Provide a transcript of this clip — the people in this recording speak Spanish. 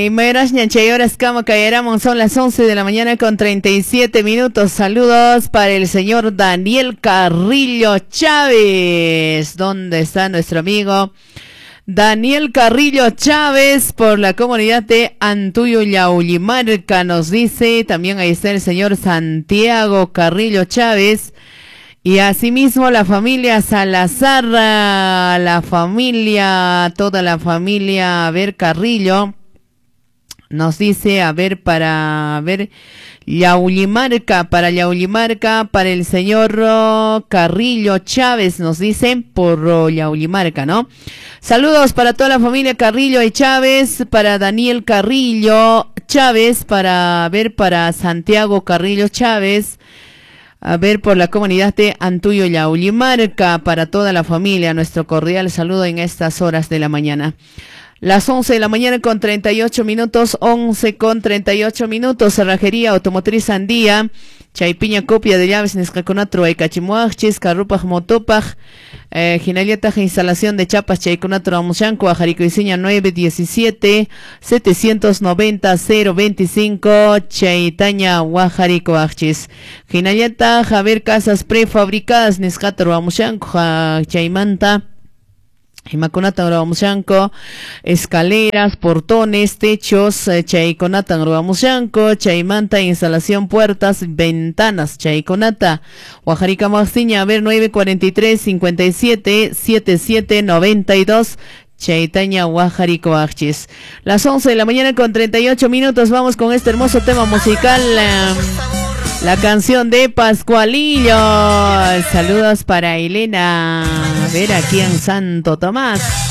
Meras ñanchayoras cama caeramos, son las 11 de la mañana con 37 minutos. Saludos para el señor Daniel Carrillo Chávez. ¿Dónde está nuestro amigo Daniel Carrillo Chávez? Por la comunidad de Antuyo Yaullimarca nos dice. También ahí está el señor Santiago Carrillo Chávez. Y asimismo la familia Salazar, la familia, toda la familia, a ver, Carrillo, nos dice, a ver, Yaullimarca, para el señor Carrillo Chávez, nos dicen, por Yaullimarca, ¿no? Saludos para toda la familia Carrillo y Chávez, para Daniel Carrillo Chávez, para Santiago Carrillo Chávez, a ver, por la comunidad de Antuyo Yaullimarca, para toda la familia, nuestro cordial saludo en estas horas de la mañana. Las 11 de la mañana con 38 minutos, 11 con 38 minutos, Cerrajería Automotriz Andía, Chaypiña copia de llaves Nescaconatro, Ecachimuachis, Carrupaj Motopaj, Ginalieta instalación de chapas Chayconatro Amushanco, Ajarico Iseña 917 790 025, Chaytaña Huajarico Achis, Ginalieta Javier Casas prefabricadas Nescatro Amushanco, Chaymanta Imaconatan Ruamushanco, escaleras, portones, techos, Chayconatan Ruamushanco, Chaymanta, instalación, puertas, ventanas, Chayconata, Huajarica Mastiña, a ver, 943 57 77 92, Chaytaña Huajarico Achis. Las 11 de la mañana con 38 minutos, vamos con este hermoso tema musical. La canción de Pascualillo. Saludos para Elena. A ver, aquí en Santo Tomás.